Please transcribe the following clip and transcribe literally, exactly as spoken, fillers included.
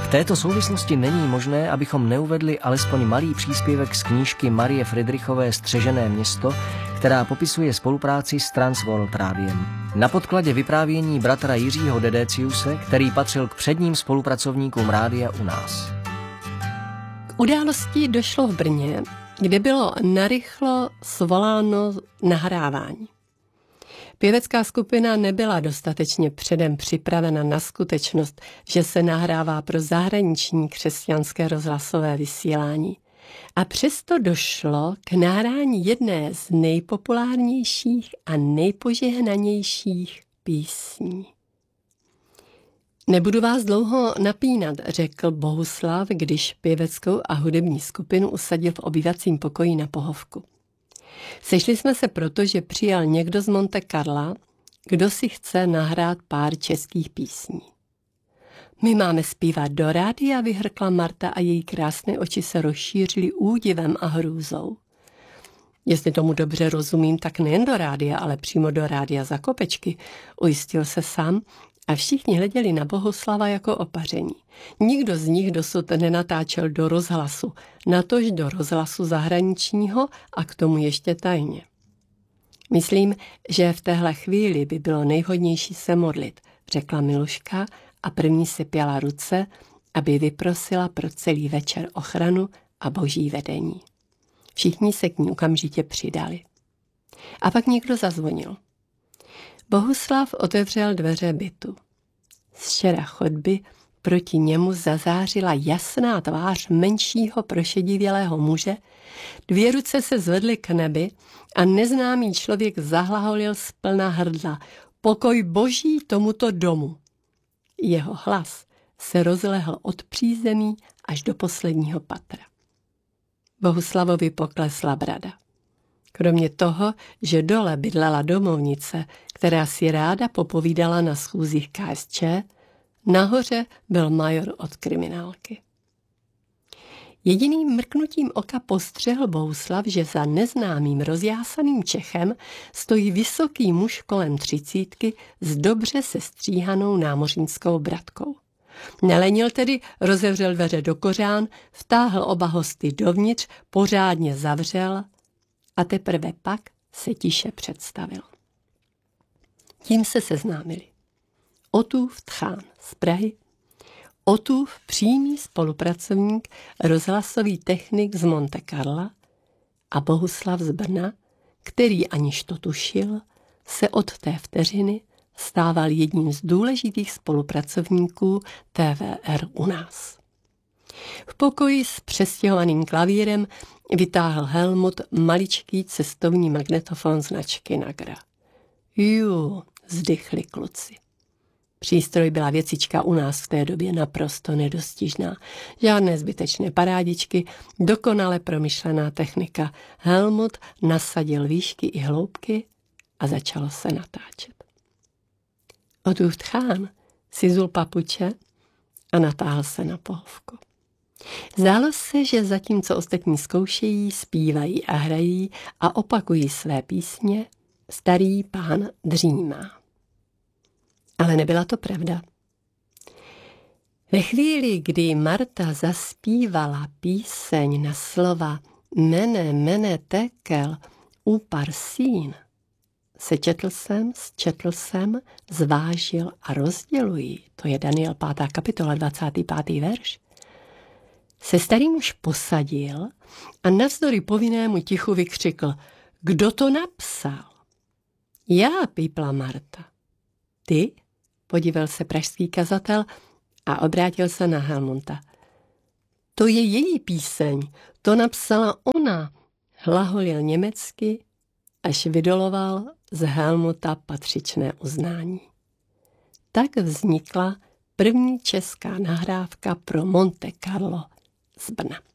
V této souvislosti není možné, abychom neuvedli alespoň malý příspěvek z knížky Marie Friedrichové Střežené město, která popisuje spolupráci s Transworld Rádiem. Na podkladě vyprávění bratra Jiřího Dedeciuse, který patřil k předním spolupracovníkům rádia u nás. K události došlo v Brně, kde bylo narychlo svoláno nahrávání. Pěvecká skupina nebyla dostatečně předem připravena na skutečnost, že se nahrává pro zahraniční křesťanské rozhlasové vysílání. A přesto došlo k nahrání jedné z nejpopulárnějších a nejpožehnanějších písní. Nebudu vás dlouho napínat, řekl Bohuslav, když pěveckou a hudební skupinu usadil v obývacím pokoji na pohovku. Sešli jsme se proto, že přijal někdo z Monte Carla, kdo si chce nahrát pár českých písní. My máme zpívat do rádia, vyhrkla Marta a její krásné oči se rozšířily údivem a hrůzou. Jestli tomu dobře rozumím, tak nejen do rádia, ale přímo do rádia za kopečky, ujistil se sám a všichni hleděli na Bohuslava jako opaření. Nikdo z nich dosud nenatáčel do rozhlasu, natož do rozhlasu zahraničního a k tomu ještě tajně. Myslím, že v téhle chvíli by bylo nejvhodnější se modlit, řekla Miluška a první si pěla ruce, aby vyprosila pro celý večer ochranu a boží vedení. Všichni se k ní okamžitě přidali. A pak někdo zazvonil. Bohuslav otevřel dveře bytu. Z šera chodby proti němu zazářila jasná tvář menšího prošedivělého muže, dvě ruce se zvedly k nebi a neznámý člověk zahlaholil z plna hrdla: Pokoj boží tomuto domu. Jeho hlas se rozlehl od přízemí až do posledního patra. Bohuslavovi poklesla brada. Kromě toho, že dole bydlela domovnice, která si ráda popovídala na schůzích K S Č, nahoře byl major od kriminálky. Jediným mrknutím oka postřehl Bohuslav, že za neznámým rozjásaným Čechem stojí vysoký muž kolem třicítky s dobře sestříhanou námořnickou bratkou. Nelenil tedy, rozevřel dveře do kořán, vtáhl oba hosty dovnitř, pořádně zavřel a teprve pak se tiše představil. Tím se seznámili. Otův Tchán z Prahy, Otův přímý spolupracovník, rozhlasový technik z Monte Carla a Bohuslav z Brna, který, aniž to tušil, se od té vteřiny stával jedním z důležitých spolupracovníků T V R u nás. V pokoji s přestěhovaným klavírem vytáhl Helmut maličký cestovní magnetofon značky Nagra. Jú, vzdychli kluci. Přístroj byla věcička u nás v té době naprosto nedostižná. Žádné zbytečné parádičky, dokonale promyšlená technika. Helmut nasadil výšky i hloubky a začalo se natáčet. Otův Tchán si zul papuče a natáhl se na pohovku. Zdálo se, že zatímco ostatní zkoušejí, zpívají a hrají a opakují své písně, starý pán dřímá. Ale nebyla to pravda. Ve chvíli, kdy Marta zaspívala píseň na slova Mene, mene tekel, upar sín, se četl jsem, zčetl jsem, zvážil a rozděluji, to je Daniel pátá kapitola, dvacátý pátý verš, se starý muž posadil a navzdory povinnému tichu vykřikl: Kdo to napsal? Já, pípla Marta. Ty? Podíval se pražský kazatel a obrátil se na Helmuta. To je její píseň, to napsala ona, hlaholil německy, až vydoloval z Helmuta patřičné uznání. Tak vznikla první česká nahrávka pro Monte Carlo z Brna.